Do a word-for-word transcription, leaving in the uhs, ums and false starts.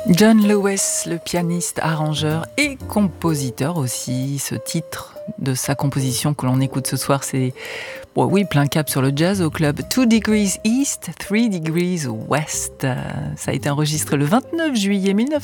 John Lewis, le pianiste, arrangeur et compositeur aussi. Ce titre de sa composition que l'on écoute ce soir, c'est bon, oui, plein cap sur le jazz au club Two Degrees East, Three Degrees West. Ça a été enregistré le vingt-neuf juillet mille neuf